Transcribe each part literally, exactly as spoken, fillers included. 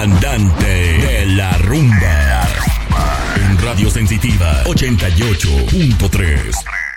comandante de la rumba. En Radio Sensitiva ochenta y ocho punto tres.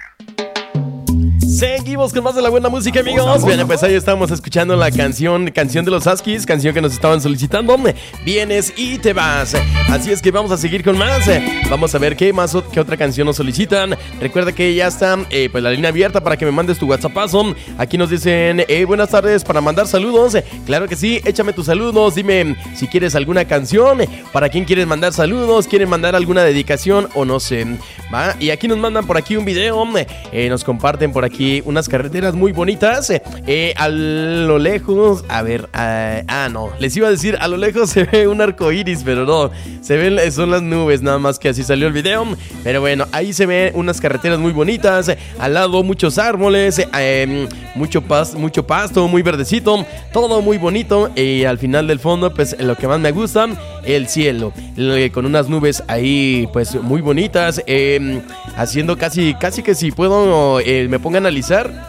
Seguimos con más de la buena música, amigos. Bien, pues ahí estamos escuchando la canción Canción de los Huskies, canción que nos estaban solicitando. Vienes y te vas. Así es que vamos a seguir con más. Vamos a ver qué más, qué otra canción nos solicitan. Recuerda que ya está eh, pues la línea abierta para que me mandes tu WhatsAppazo. Aquí nos dicen, eh, buenas tardes, para mandar saludos. Claro que sí, échame tus saludos. Dime si quieres alguna canción. ¿Para quién quieres mandar saludos? ¿Quieren mandar alguna dedicación o no sé? ¿Va? Y aquí nos mandan por aquí un video. Eh, nos comparten por aquí unas carreteras muy bonitas. Eh, a lo lejos, a ver, uh, ah, no, les iba a decir, a lo lejos se ve un arco iris, pero no, se ven, son las nubes, nada más que así salió el video. Pero bueno, ahí se ven unas carreteras muy bonitas, al lado muchos árboles, eh, mucho, pas, mucho pasto, muy verdecito, todo muy bonito. Y al final del fondo, pues lo que más me gusta, el cielo, con unas nubes ahí, pues muy bonitas, eh, haciendo casi, casi que si puedo, eh, me pongo a analizar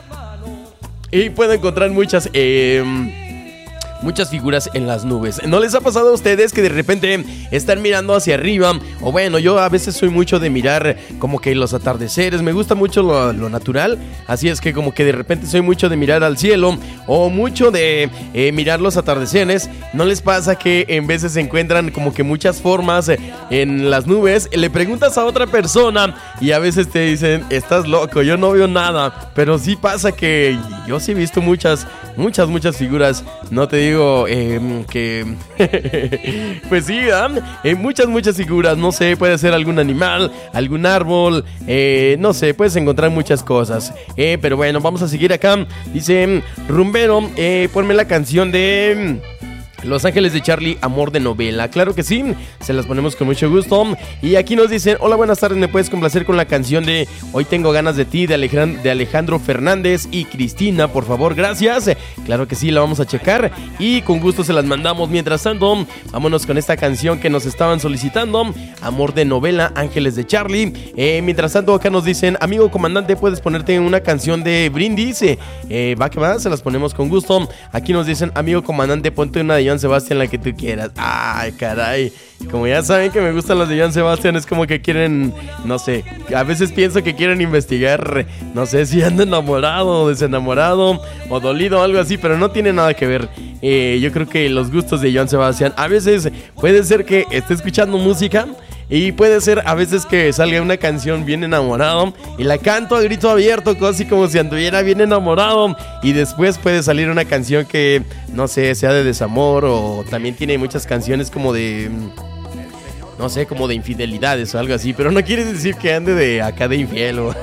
y puedo encontrar muchas eh, muchas figuras en las nubes. ¿No les ha pasado a ustedes que de repente están mirando hacia arriba? O bueno, yo a veces soy mucho de mirar como que los atardeceres. Me gusta mucho lo, lo natural. Así es que como que de repente soy mucho de mirar al cielo o mucho de eh, mirar los atardeceres. ¿No les pasa que en veces se encuentran como que muchas formas en las nubes? Le preguntas a otra persona y a veces te dicen, estás loco, yo no veo nada. Pero sí pasa que yo sí he visto muchas, muchas, muchas figuras. No te digo Digo eh, que pues sí, ¿eh? Eh, muchas, muchas figuras. No sé, puede ser algún animal, algún árbol, eh, no sé, puedes encontrar muchas cosas, eh, pero bueno, vamos a seguir acá. Dice Rumbero, eh, ponme la canción de Los Ángeles de Charlie, Amor de Novela. Claro que sí, se las ponemos con mucho gusto. Y aquí nos dicen, hola, buenas tardes, ¿me puedes complacer con la canción de Hoy Tengo Ganas de Ti, de Alejandro, de Alejandro Fernández y Cristina, por favor? Gracias. Claro que sí, la vamos a checar y con gusto se las mandamos. Mientras tanto, vámonos con esta canción que nos estaban solicitando, Amor de Novela, Ángeles de Charlie. eh, Mientras tanto, acá nos dicen, amigo comandante, ¿puedes ponerte una canción de Brindis? Eh, eh, va que va, se las ponemos con gusto. Aquí nos dicen, amigo comandante, ponte una de Joan Sebastián, la que tú quieras. Ay, caray. Como ya saben que me gustan las de Joan Sebastián, es como que quieren, no sé, a veces pienso que quieren investigar, no sé si anda enamorado o desenamorado o dolido o algo así, pero no tiene nada que ver. Eh, yo creo que los gustos de Joan Sebastián, a veces puede ser que esté escuchando música y puede ser a veces que salga una canción bien enamorado y la canto a grito abierto, casi como si anduviera bien enamorado. Y después puede salir una canción que, no sé, sea de desamor, o también tiene muchas canciones como de, no sé, como de infidelidades o algo así. Pero no quiere decir que ande de acá de infiel o,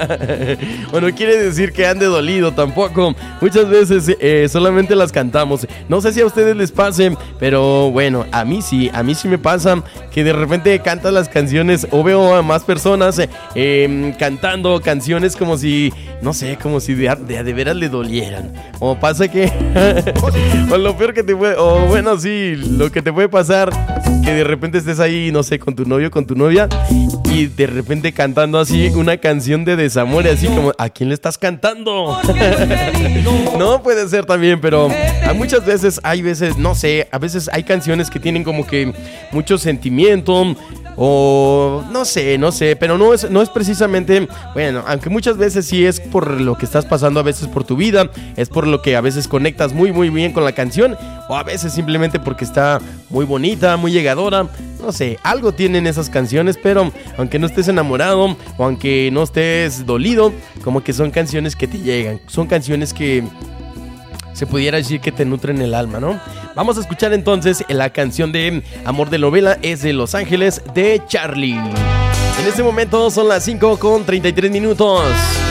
o no quiere decir que ande dolido tampoco. Muchas veces eh, solamente las cantamos. No sé si a ustedes les pase, pero bueno, a mí sí, a mí sí me pasa que de repente cantan las canciones o veo a más personas eh, cantando canciones como si, no sé, como si de, de, de veras le dolieran. O pasa que o lo peor que te puede, o bueno, sí, lo que te puede pasar, que de repente estés ahí, no sé, con tu novio, con tu novia, y de repente cantando así una canción de desamor, así como, ¿a quién le estás cantando? No puede ser también, pero a muchas veces, hay veces, no sé, a veces hay canciones que tienen como que mucho sentimiento, o no sé, no sé, pero no es, no es precisamente, bueno, aunque muchas veces sí es por lo que estás pasando, a veces por tu vida, es por lo que a veces conectas muy muy bien con la canción, o a veces simplemente porque está muy bonita, muy llegadora, no sé, algo tienen esas canciones. Pero aunque no estés enamorado o aunque no estés dolido, como que son canciones que te llegan, son canciones que se pudiera decir que te nutren el alma, ¿no? Vamos a escuchar entonces la canción de Amor de Novela, es de Los Ángeles de Charlie. En este momento son las cinco con treinta y tres minutos.